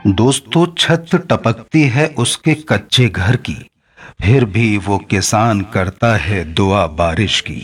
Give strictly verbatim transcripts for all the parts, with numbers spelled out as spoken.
दोस्तों, छत टपकती है उसके कच्चे घर की, फिर भी वो किसान करता है दुआ बारिश की।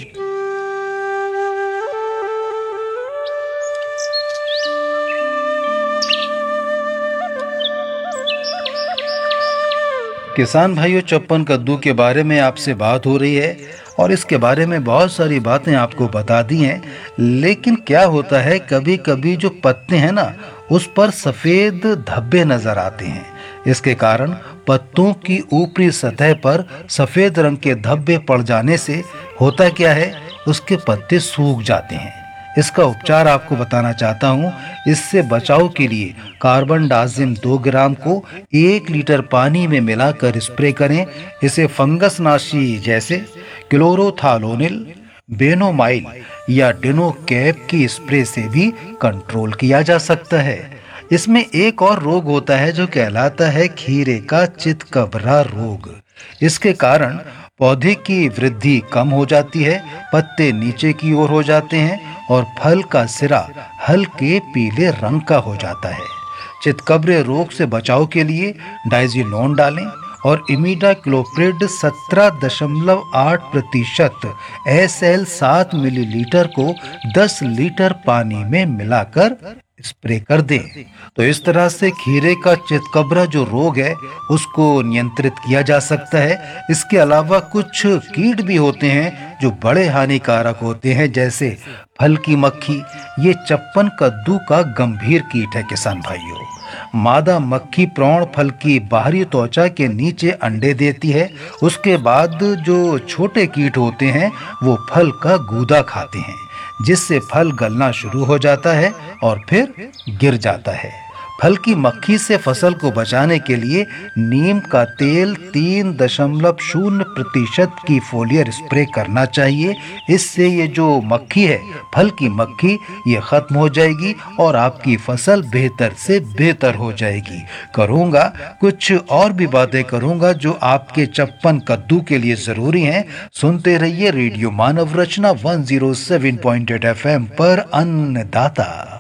किसान भाइयों, चप्पन कद्दू के बारे में आपसे बात हो रही है और इसके बारे में बहुत सारी बातें आपको बता दी हैं। लेकिन क्या होता है, कभी कभी जो पत्ते हैं ना, उस पर सफेद धब्बे नजर आते हैं। इसके कारण पत्तों की ऊपरी सतह पर सफेद रंग के धब्बे पड़ जाने से होता क्या है, उसके पत्ते सूख जाते हैं। इसका उपचार आपको बताना चाहता हूँ। इससे बचाव के लिए कार्बन डाइऑक्साइड दो ग्राम को एक लीटर पानी में मिलाकर स्प्रे करें। इसे फंगस नाशी जैसे क्लोरोथालोनिल, बेनोमाइल या डिनोकैप की स्प्रे से भी कंट्रोल किया जा सकता है। इसमें एक और रोग होता है जो कहलाता है खीरे का चितकबरा रोग। इसके कारण पौधे की वृद्धि कम हो जाती है, पत्ते नीचे की ओर हो जाते हैं और फल का सिरा हल्के पीले रंग का हो जाता है। चितकबरे रोग से बचाव के लिए डाइजिनोन डालें और इमिडाक्लोप्रिड सत्रह दशमलव आठ प्रतिशत एस एल सात मिलीलीटर को दस लीटर पानी में मिलाकर स्प्रे कर दें। तो इस तरह से खीरे का चितकबरा जो रोग है उसको नियंत्रित किया जा सकता है। इसके अलावा कुछ कीट भी होते हैं जो बड़े हानिकारक होते हैं, जैसे फल की मक्खी। ये चप्पन कद्दू का गंभीर कीट है किसान भाइयों। मादा मक्खी प्रौढ़ फल की बाहरी त्वचा के नीचे अंडे देती है। उसके बाद जो छोटे कीट होते हैं वो फल का गूदा खाते हैं, जिससे फल गलना शुरू हो जाता है और फिर गिर जाता है। फल की मक्खी से फसल को बचाने के लिए नीम का तेल तीन दशमलव शून्य प्रतिशत की फोलियर स्प्रे करना चाहिए। इससे ये जो मक्खी है, फल की मक्खी, ये खत्म हो जाएगी और आपकी फसल बेहतर से बेहतर हो जाएगी। करूँगा कुछ और भी बातें करूँगा जो आपके चप्पन कद्दू के लिए ज़रूरी हैं। सुनते रहिए रेडियो मानव रचना एक सौ सात पॉइंट आठ एफ एम पर अन्नदाता।